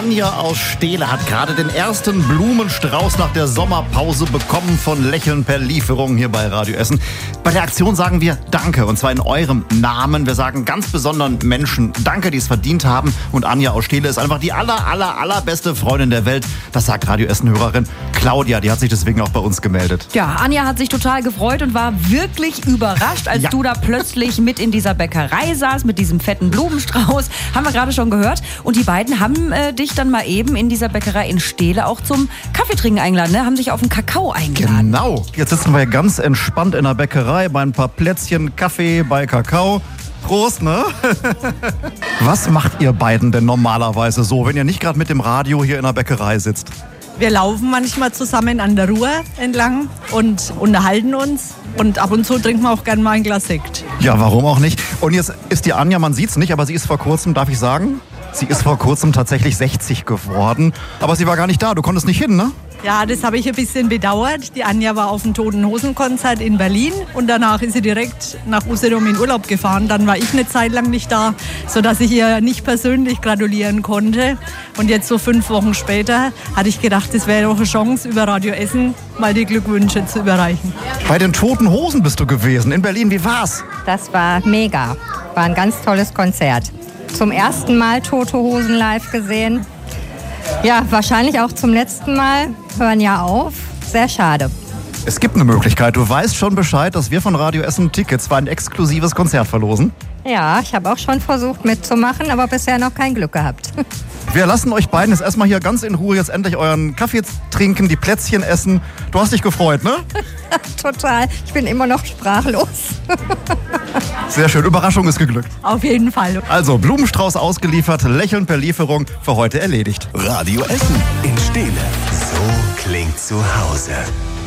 Anja aus Steele hat gerade den ersten Blumenstrauß nach der Sommerpause bekommen von Lächeln per Lieferung hier bei Radio Essen. Bei der Aktion sagen wir Danke, und zwar in eurem Namen. Wir sagen ganz besonderen Menschen Danke, die es verdient haben. Und Anja aus Steele ist einfach die allerbeste Freundin der Welt. Das sagt Radio Essen-Hörerin Claudia, die hat sich deswegen auch bei uns gemeldet. Ja, Anja hat sich total gefreut und war wirklich überrascht, als du da plötzlich mit in dieser Bäckerei saß, mit diesem fetten Blumenstrauß. Haben wir gerade schon gehört. Und die beiden haben dich dann mal eben in dieser Bäckerei in Steele auch zum Kaffeetrinken eingeladen, ne? Haben dich auf einen Kakao eingeladen. Genau. Jetzt sitzen wir ganz entspannt in der Bäckerei bei ein paar Plätzchen Kaffee bei Kakao. Prost, ne? Was macht ihr beiden denn normalerweise so, wenn ihr nicht gerade mit dem Radio hier in der Bäckerei sitzt? Wir laufen manchmal zusammen an der Ruhr entlang und unterhalten uns. Und ab und zu trinken wir auch gerne mal ein Glas Sekt. Ja, warum auch nicht? Und jetzt ist die Anja, man sieht's nicht, aber sie ist vor kurzem, darf ich sagen, sie ist vor kurzem tatsächlich 60 geworden. Aber sie war gar nicht da, du konntest nicht hin, ne? Ja, das habe ich ein bisschen bedauert. Die Anja war auf dem Toten Hosen Konzert in Berlin und danach ist sie direkt nach Usedom in Urlaub gefahren. Dann war ich eine Zeit lang nicht da, sodass ich ihr nicht persönlich gratulieren konnte. Und jetzt so 5 Wochen später hatte ich gedacht, das wäre doch eine Chance, über Radio Essen mal die Glückwünsche zu überreichen. Bei den Toten Hosen bist du gewesen in Berlin, wie war's? Das war mega, war ein ganz tolles Konzert. Zum ersten Mal Tote Hosen live gesehen. Ja, wahrscheinlich auch zum letzten Mal. Hören ja auf. Sehr schade. Es gibt eine Möglichkeit. Du weißt schon Bescheid, dass wir von Radio Essen Tickets für ein exklusives Konzert verlosen? Ja, ich habe auch schon versucht mitzumachen, aber bisher noch kein Glück gehabt. Wir lassen euch beiden jetzt erstmal hier ganz in Ruhe jetzt endlich euren Kaffee trinken, die Plätzchen essen. Du hast dich gefreut, ne? Total. Ich bin immer noch sprachlos. Sehr schön. Überraschung ist geglückt. Auf jeden Fall. Also Blumenstrauß ausgeliefert, Lächeln per Lieferung, für heute erledigt. Radio Essen in Steele. So klingt zu Hause.